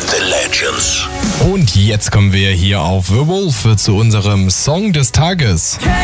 and the Legends. Und jetzt kommen wir hier auf The Wolf zu unserem Song des Tages.